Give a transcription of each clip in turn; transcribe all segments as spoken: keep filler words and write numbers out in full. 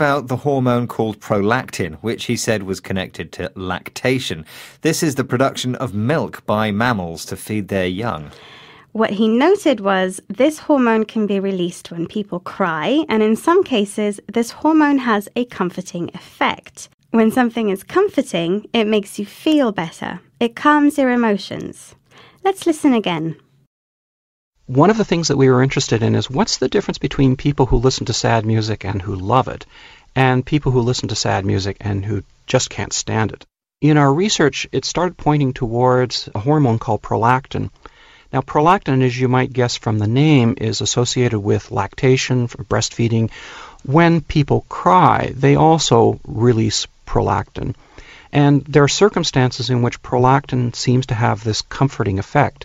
about the hormone called prolactin, which he said was connected to lactation. This is the production of milk by mammals to feed their young. What he noted was this hormone can be released when people cry, and in some cases, this hormone has a comforting effect. When something is comforting, it makes you feel better. It calms your emotions. Let's listen again. One of the things that we were interested in is what's the difference between people who listen to sad music and who love it, and people who listen to sad music and who just can't stand it. In our research, it started pointing towards a hormone called prolactin. Now, prolactin, as you might guess from the name, is associated with lactation, for breastfeeding. When people cry, they also release prolactin. And there are circumstances in which prolactin seems to have this comforting effect.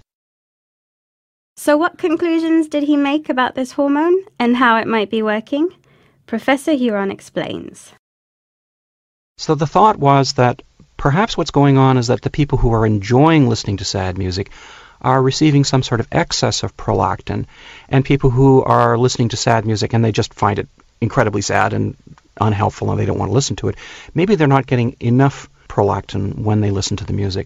So what conclusions did he make about this hormone and how it might be working? Professor Huron explains. So the thought was that perhaps what's going on is that the people who are enjoying listening to sad music are receiving some sort of excess of prolactin, and people who are listening to sad music and they just find it incredibly sad and unhelpful and they don't want to listen to it, maybe they're not getting enough prolactin when they listen to the music.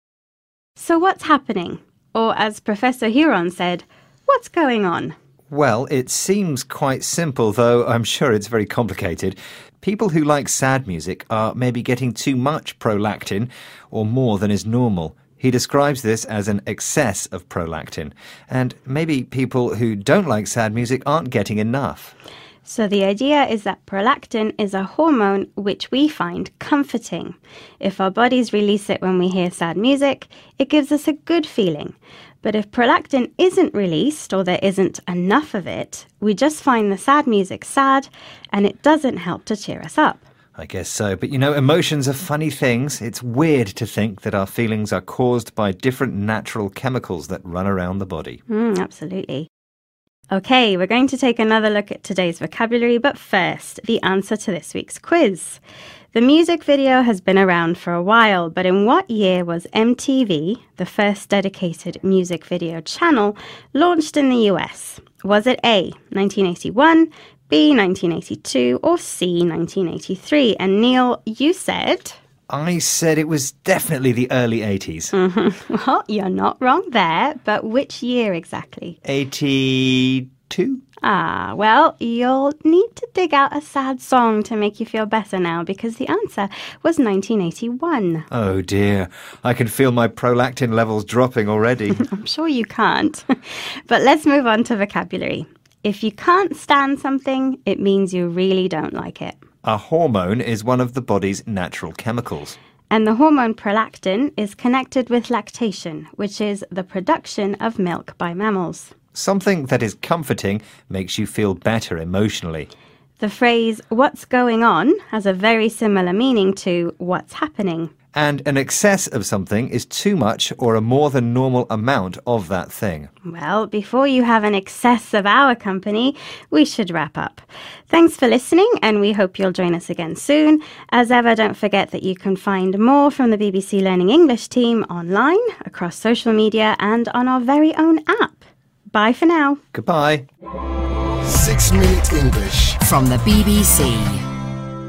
So what's happening? Or as Professor Huron said, what's going on? Well, it seems quite simple, though I'm sure it's very complicated. People who like sad music are maybe getting too much prolactin, or more than is normal. He describes this as an excess of prolactin. And maybe people who don't like sad music aren't getting enough. So the idea is that prolactin is a hormone which we find comforting. If our bodies release it when we hear sad music, it gives us a good feeling. But if prolactin isn't released or there isn't enough of it, we just find the sad music sad and it doesn't help to cheer us up. I guess so. But, you know, emotions are funny things. It's weird to think that our feelings are caused by different natural chemicals that run around the body. Mm, absolutely. Okay, we're going to take another look at today's vocabulary, but first, the answer to this week's quiz. The music video has been around for a while, but in what year was M T V, the first dedicated music video channel, launched in the U S? Was it A, nineteen eighty-one, B, nineteen eighty-two, or C, nineteen eighty-three? And Neil, you said... I said it was definitely the early eighties. Mm-hmm. Well, you're not wrong there, but which year exactly? eighty-two? Ah, well, you'll need to dig out a sad song to make you feel better now, because the answer was nineteen eighty-one. Oh dear, I can feel my prolactin levels dropping already. I'm sure you can't. But let's move on to vocabulary. If you can't stand something, it means you really don't like it. A hormone is one of the body's natural chemicals. And the hormone prolactin is connected with lactation, which is the production of milk by mammals. Something that is comforting makes you feel better emotionally. The phrase, what's going on, has a very similar meaning to what's happening. And an excess of something is too much or a more than normal amount of that thing. Well, before you have an excess of our company, we should wrap up. Thanks for listening, and we hope you'll join us again soon. As ever, don't forget that you can find more from the B B C Learning English team online, across social media, and on our very own app. Bye for now. Goodbye. Six Minute English from the B B C.